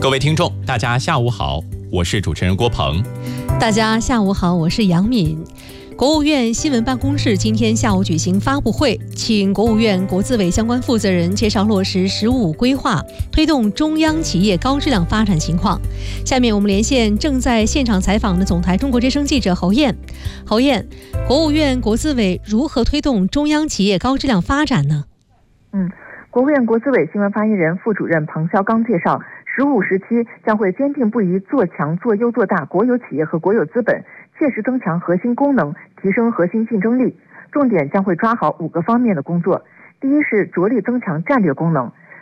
各位听众，大家下午好，我是主持人郭鹏。 大家下午好，我是杨敏。国务院新闻办公室今天下午举行发布会，请国务院国资委相关负责人介绍落实“十五五”规划，推动中央企业高质量发展情况。下面我们连线正在现场采访的总台中国之声记者侯燕。侯燕，国务院国资委如何推动中央企业高质量发展呢？ 国务院国资委新闻发言人、副主任庞肖刚介绍，“15时期将会坚定不移做强、做优、做大国有企业和国有资本，切实增强核心功能，提升核心竞争力。重点将会抓好5个方面的工作。第一是着力增强战略功能，